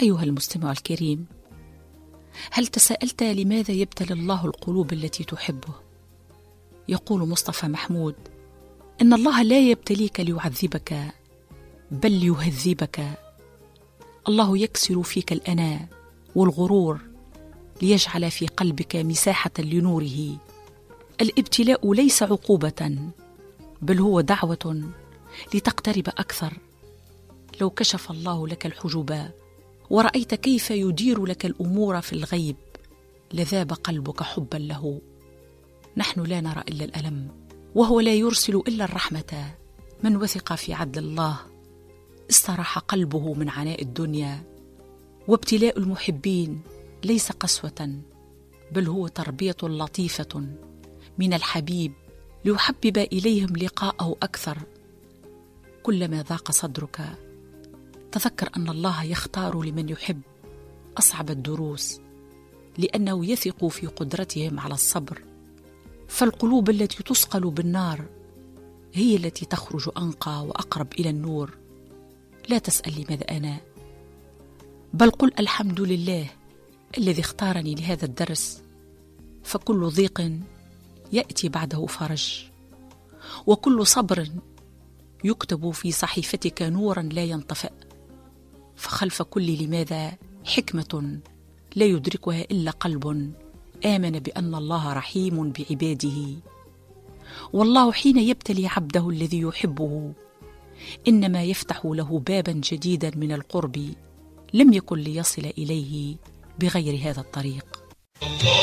أيها المستمع الكريم، هل تساءلت لماذا يبتلي الله القلوب التي تحبه؟ يقول مصطفى محمود: إن الله لا يبتليك ليعذبك بل ليهذبك. الله يكسر فيك الأنا والغرور ليجعل في قلبك مساحة لنوره. الابتلاء ليس عقوبة، بل هو دعوة لتقترب أكثر. لو كشف الله لك الحجب ورأيت كيف يدير لك الأمور في الغيب لذاب قلبك حبا له. نحن لا نرى إلا الألم، وهو لا يرسل إلا الرحمة. من وثق في عدل الله استراح قلبه من عناء الدنيا. وابتلاء المحبين ليس قسوة، بل هو تربية لطيفة من الحبيب ليحبب إليهم لقاءه أكثر. كلما ضاق صدرك تذكر أن الله يختار لمن يحب أصعب الدروس، لأنه يثق في قدرتهم على الصبر. فالقلوب التي تثقل بالنار هي التي تخرج أنقى وأقرب إلى النور. لا تسأل لماذا أنا، بل قل الحمد لله الذي اختارني لهذا الدرس. فكل ضيق يأتي بعده فرج، وكل صبر يكتب في صحيفتك نورا لا ينطفئ. فخلف كل لماذا حكمة لا يدركها إلا قلب آمن بأن الله رحيم بعباده. والله حين يبتلي عبده الذي يحبه إنما يفتح له بابا جديدا من القرب لم يكن ليصل إليه بغير هذا الطريق.